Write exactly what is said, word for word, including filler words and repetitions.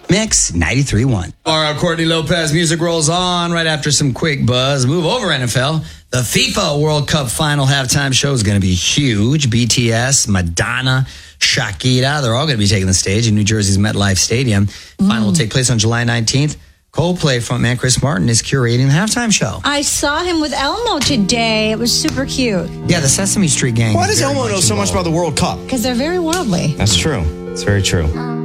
Mix ninety-three point one. All right, Courtney Lopez music rolls on right after some quick buzz. Move over, N F L. The FIFA World Cup final halftime show is going to be huge. B T S, Madonna, Shakira, they're all going to be taking the stage in New Jersey's MetLife Stadium. Mm. Final will take place on July nineteenth. Coldplay frontman Chris Martin is curating the halftime show. I saw him with Elmo today. It was super cute. Yeah, the Sesame Street gang. Why does Elmo know so much about the World Cup? Because they're very worldly. That's true. It's very true.